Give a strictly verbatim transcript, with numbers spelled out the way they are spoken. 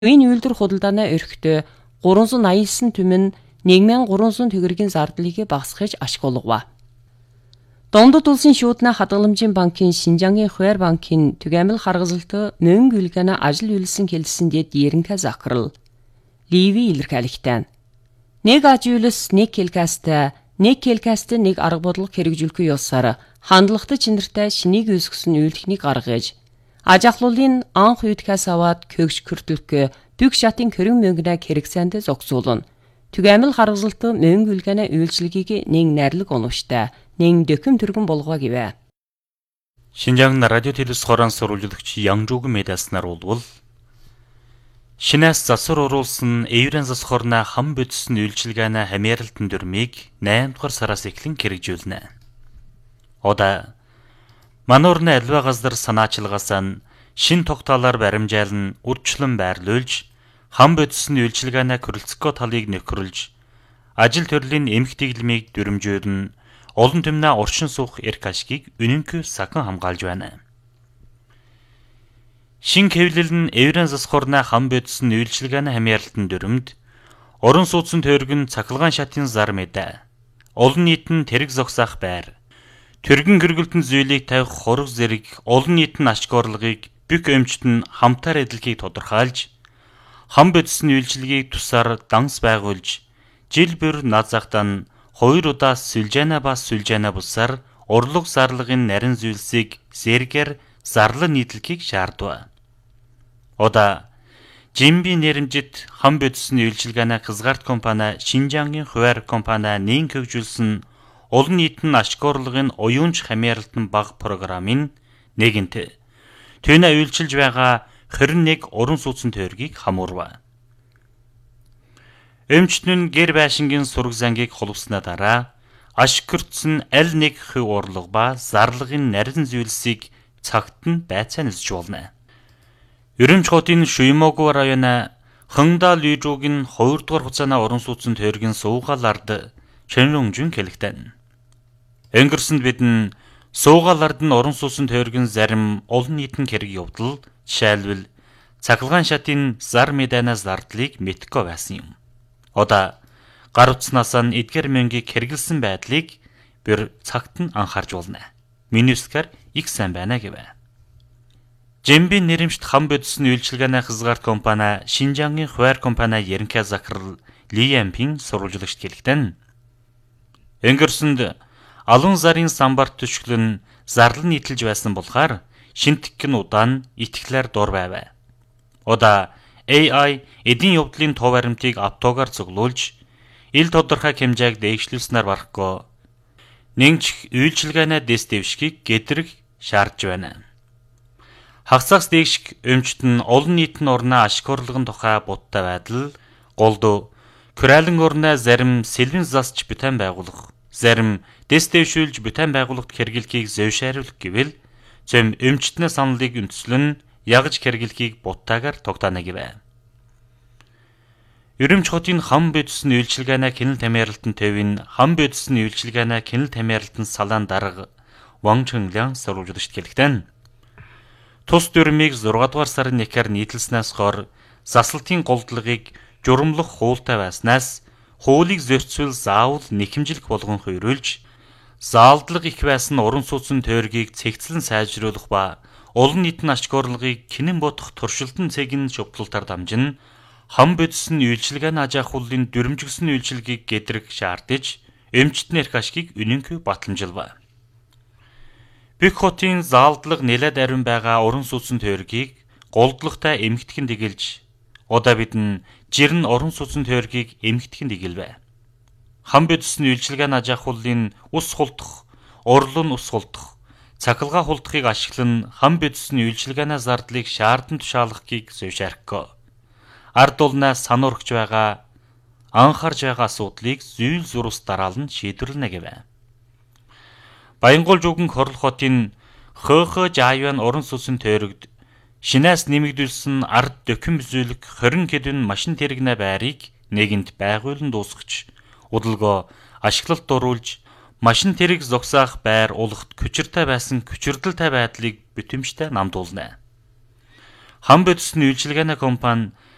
Төвийн үйлдвэр худалдааны өрхтөө гурван зуун аясан түмэн нэг мянган гурван зуун төгрөгийн зардлыг багасгаж ашиглаваа. Дундад улсын шүүднэ хадгаламжийн банкын Шинжангийн Хуваар банкын түгээмэл харгазалт мөнгө үлгэнэ ажил үйлсэн хэлсэн дэд ерөнхий захирал Ливи илэрхийлэгтэн. Нэг ажиулс нэг хэлкастай, нэг хэлкастай нэг арга бодлого хэрэгжүүлэхгүй ёсоор хандлагатай чинэртэй шинийг үүсгэсэн үйлдэхнийг гаргаж, аж ахлуулын анх үйдхээс аваад көгш көртөлгөө бүх шатын körөн мөнгөнэ хэрэгцээндээ зогсуулна. Түгээмэл харгазалт мөнгө үлгэнэ үйлчилгээг нэг найрлаг онууштай, нэг дөкөм түргэн болгоо гэвэ. Шинжаан радио телевиз хорон сурвалжлагч Янгжууган медиаснаар болвол шинээс засвар оруулсан эврэн зас хорна хам бодсон үйлчилгээнэ хамааралтын дүрмийг найман дугаар сараас эхлэн хэрэгжүүлнэ. Ода мануурны альва газар санаачилгаасан шин тогтоолоор баримжаалан урьдчилан байрлуулж хам бодсон үйлчилгээнэ көрөлцгөө талыг нөхрөлж ажил төрлийн эмх дэглэмийг дүрмжүүлнэ. Олон түмнэ оршин суух эрх ашгийг үнэнгүй сахан хамгаалж байна. Шин хэвлэл нь эврэн засхорна хам бодсон үйлчилгээнэ хамааралтын дүрмд орон сууцсан тойрог нь цахилгаан шатын зар мэдээ. Олон нийт нь тэрэг зогсоох байр. Төргөн гэргэлтэн зүйлийг тавих хорог зэрэг олон нийт нь ашиг орлогыг бүх өмчт нь хамтаар эдлэхийг тодорхойлж хам бодсон үйлчилгээг тусаар данс байгуулж жил бүр над захтан хоёр удаа сүлжээнэ бас сүлжээнэ бусаар урлаг зарлагын нарийн зүйлсийг зэргээр зарлан нийтлэхийг шаардва. Ода Жимби нэрэмжит хам бодсон үйлчилгээнэ хязгаарт компани Шинжангийн Хуваар компани нэн хөгжүүлсэн олон нийтэн ашиг орлогын уюунч хамааралтын баг програмын нэгэнт төвнө үйлчилж байгаа хорин нэг уран сууцсан тойргийг хамуурва. Өмчтөн гэр байшингийн сураг зангийг холбосноо дараа ашиг көртсөн аль нэг хөв урлаг ба зарлагын нарийн зүйлсийг цагт нь байцаан илж болно. Өрөмч хотын Шуймогу районы Хангдал Лижуугийн хоёр дугаар хугацааны орон сууцсан тойргийн суугаал ард Чэнрүнжүн хэлэгтэн. Өнгөрсөнд бидэн суугаал ард нь орон сууцсан тойргийн зарим олон нийтэн хэрэг явдал жишээлбэл цахилгаан шатын зар мэдэнэ зардлыг мэдхгүй байсан юм. Ода гар утснаас нь эдгээр мөнгийг хэрэгэлсэн байдлыг бүр цагт нь анхаарч болно. Минускар их сайн байна гэвэ. Жимби нэрэмжт хам бодсон үйлчилгээнэ хязгаарт компани Шинжангийн Хуваар компани ерөнхий захирал Ли Ямпин сурвалжлагчд хэлэхдээ өнгөрсөнд алуун зарын самбарт төшгөлн зарлан нийтэлж байсан болохоор шинтгэн удаан итгэлээр дур байв. Ода эй ай эдийн явдлын тов баримтыг автогаар цуглуулж ил тодорхой хэмжээг дэвшлүүлснээр барахгүй нэгч үйлчилгээнэ дэс дэвшгийг гэдрэг шаардж байна. Хагасгас дэвшиг өмчт нь олон нийтэн орны ашиг орлогын тухай будтай байдал голд Коралын орны зарим сэлвэн засч бүтээн байгуулах зарим дэс дэвшүүлж бүтээн байгуулалт хэрэглэхийг зөвшөөрлөх гэвэл зөв өмчтний саналыг үндэслэн ягж хэрэглэхийг буттайгаар тогтоно гэвэ. Өрөмч хотын хам бодсон үйлчилгээнэ хяналт хамааралтын төвийн хам бодсон үйлчилгээнэ хяналт хамааралтын салаан дарга Ван Чэнглян сурвалжлагчд хэлэхдээ тус дүрмийг зургаан дугаар сарын нэхээр нийтлснээс хойш заслалтын голдлагыг журамлах хуултай байснаас хуулийг зөрчил заавал нэхэмжлэх болгон хойруулж заалдлага их байсан уран сууцсан тойргийг цэгцлэн сайжруулах ба олон нийтийн ашиг орлогыг кинэн бодох туршилтын цэгийн шугталтаар дамжин хам бодсон үйлчилгээнэ аж ахуйлын дүрмжигсэн үйлчилгээг гэдрэг шаардаж эмчтний эрх ашгийг үнэнгүй батламжилва. Бүх хотын заалдлага нэлээд ариун байгаа уран сууцсан тойргийг голдлагатай эмхтгэн дэгэлж удаа бидэн жирэн орон сууцсан тойргийг эмхтгэн дэгэлвэ. Хам бодсон үйлчилгээнэ аж ахуйлын ус хулдах, урлын ус хулдах, цахилгаан хулдахыг ашиглан хам бодсон үйлчилгээнэ зардлыг шаардсан тушаалгахыг зөвшөөрөхгүй. Ард улнаас сануурч байгаа анхаарж байгаа асуудлыг зүүл зурус дараалан шийдвэрлэнэ гэвэ. Баянгол жуган Хорол хотын Хөөхө Жааван орон сууцсан тойрогт шинээс нэмэгдүүлсэн ард дөхөн бүзүүлэг хорин хэдэн машин тэрэгнэ байрыг нэгэнт байгуулан дуусгаж удалгоо ашиглалт оруулж машин тэрэг зогсоох байр улахт күчиртэй байсан күчирдэлтэй байдлыг бүтэмжтэй намдуулна. Хам бодсон үйлчилгээний компани